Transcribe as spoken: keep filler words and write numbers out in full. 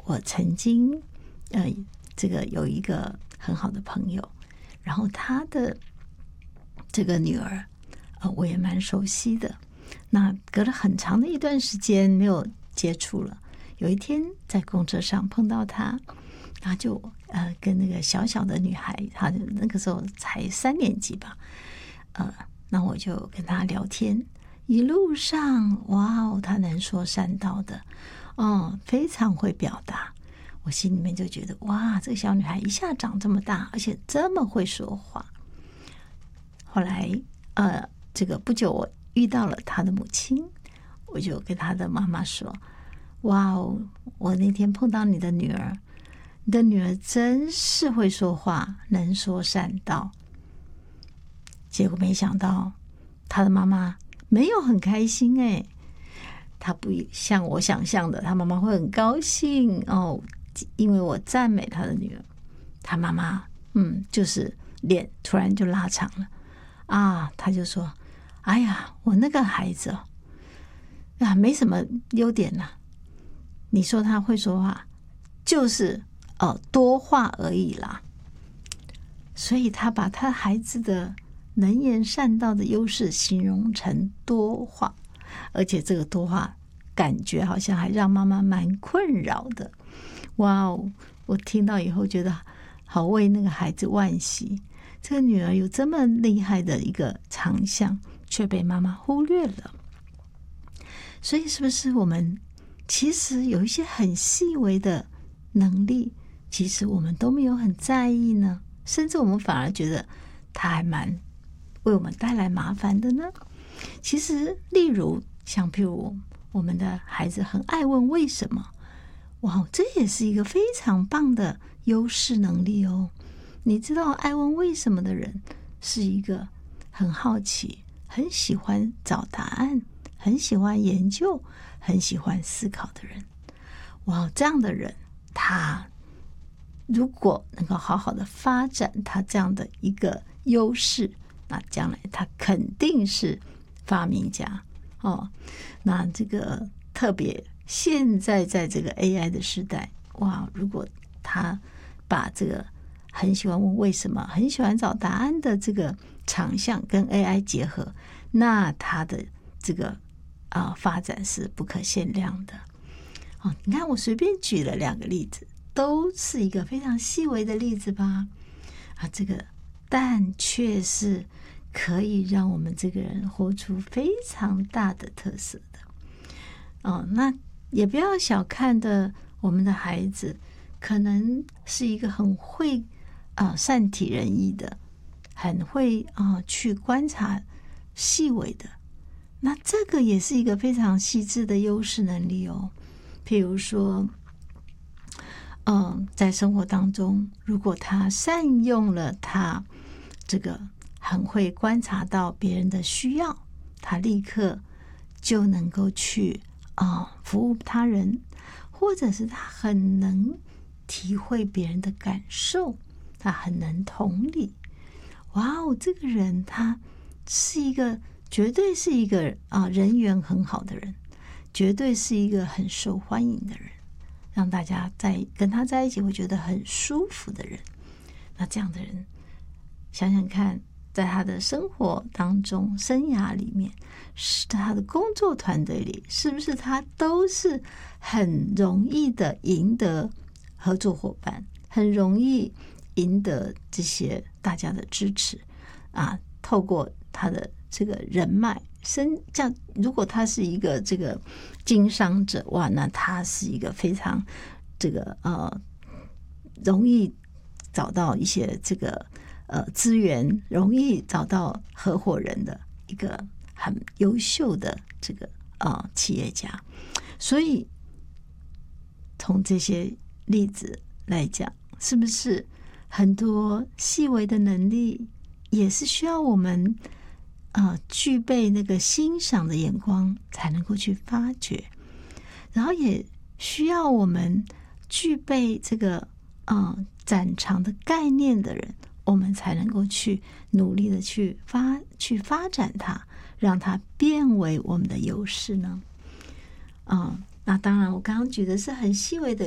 我曾经呃，这个有一个很好的朋友，然后他的这个女儿，呃，我也蛮熟悉的。那隔了很长的一段时间没有接触了，有一天在公车上碰到他，他就呃跟那个小小的女孩，她那个时候才三年级吧，呃，那我就跟他聊天，一路上哇哦，他能说善道的，哦，非常会表达。我心里面就觉得哇，这个小女孩一下长这么大，而且这么会说话。后来呃，这个不久我遇到了她的母亲，我就跟她的妈妈说：“哇哦，我那天碰到你的女儿，你的女儿真是会说话，能说善道。”结果没想到，她的妈妈没有很开心哎，她不像我想象的，她妈妈会很高兴哦。因为我赞美他的女儿，他妈妈嗯，就是脸突然就拉长了啊，他就说：“哎呀，我那个孩子哦，啊，没什么优点呐、啊。你说他会说话，就是哦多话而已啦。”所以他把他孩子的能言善道的优势形容成多话，而且这个多话感觉好像还让妈妈蛮困扰的。哇哦！我听到以后觉得好为那个孩子惋惜，这个女儿有这么厉害的一个长项，却被妈妈忽略了。所以是不是我们其实有一些很细微的能力，其实我们都没有很在意呢？甚至我们反而觉得它还蛮为我们带来麻烦的呢？其实例如像譬如我们的孩子很爱问为什么，哇，这也是一个非常棒的优势能力哦。你知道爱问为什么的人是一个很好奇，很喜欢找答案，很喜欢研究，很喜欢思考的人。哇，这样的人他如果能够好好的发展他这样的一个优势，那将来他肯定是发明家哦。那这个特别现在在这个 A I 的时代，哇，如果他把这个很喜欢问为什么，很喜欢找答案的这个长项跟 A I 结合，那他的这个啊、呃、发展是不可限量的。哦，你看我随便举了两个例子，都是一个非常细微的例子吧？啊，这个但却是可以让我们这个人活出非常大的特色的。哦，那也不要小看的我们的孩子，可能是一个很会啊、呃、善体人意的，很会啊、呃、去观察细微的，那这个也是一个非常细致的优势能力哦。譬如说，嗯，在生活当中，如果他善用了他这个很会观察到别人的需要，他立刻就能够去啊、呃、服务他人，或者是他很能体会别人的感受，他很能同理。哇哦，这个人他是一个绝对是一个啊、呃、人缘很好的人，绝对是一个很受欢迎的人，让大家在跟他在一起会觉得很舒服的人。那这样的人，想想看，在他的生活当中、生涯里面，是他的工作团队里，是不是他都是很容易的赢得合作伙伴，很容易赢得这些大家的支持啊？透过他的这个人脉，身这样，如果他是一个这个经商者，哇，那他是一个非常这个呃容易找到一些这个呃资源，容易找到合伙人的一个很优秀的这个呃企业家。所以从这些例子来讲，是不是很多细微的能力也是需要我们呃具备那个欣赏的眼光才能够去发掘，然后也需要我们具备这个呃展长的概念的人，我们才能够去努力的去发去发展它，让它变为我们的优势呢。嗯、呃，那当然我刚刚举的是很细微的